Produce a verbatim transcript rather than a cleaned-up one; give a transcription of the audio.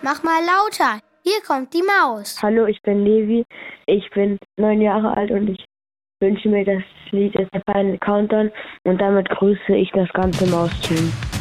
Mach mal lauter. Hier kommt die Maus. Hallo, ich bin Levi. Ich bin neun Jahre alt und ich wünsche mir das Lied ist der Final Countdown und damit grüße ich das ganze Mausteam.